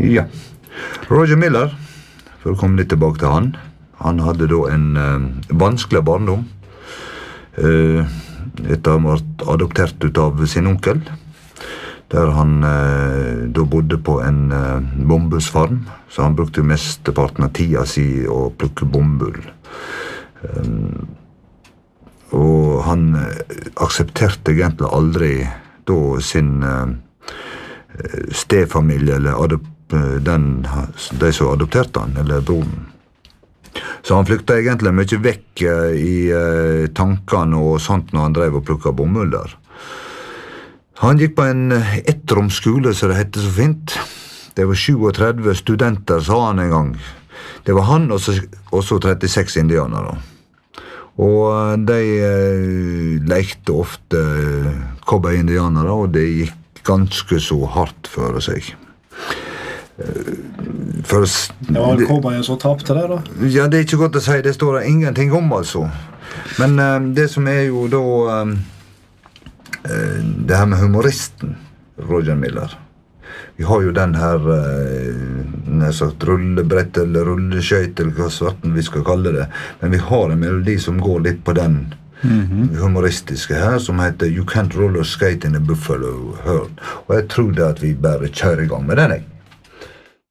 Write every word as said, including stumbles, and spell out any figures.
Ja. Roger Miller, for å komme litt tilbake til han, han hadde da en uh, vanskelig barndom. Uh, etter han var adoptert ut av sin onkel, der han uh, da bodde på en uh, bombusfarm, så han brukte mesteparten av tida si å plukke bombull. Um, og han aksepterte egentlig aldri da sin uh, stefamilie, eller adop, den, de som adopterte han, eller broren. Så han flykta egentlig mye vekk uh, i uh, tankene og sånt når han drev og plukket bomull der. Han gikk på en ettromsskole, så det hette så fint. Det var tjuetre studenter, sa han en gang. Det var han og så, og så trettiseks indianere. Og de uh, lekte ofte uh, cowboy-indianere, og det gikk ganske så hardt for seg. For, det var cowboyen som tapte det da? Ja, det er ikke godt å si, det står det ingenting om altså. Men uh, det som er jo da uh, det her med humoristen Roger Miller. Vi har jo den her uh, sagt, rullebrett eller rulleskøyt eller hva svarten vi skal kalle det, men vi har en melodi som går litt på den mm-hmm. humoristiske her, som heter You Can't Roller Skate in a Buffalo Herd, og jeg tror det at vi bare kjører i gang med den, jeg.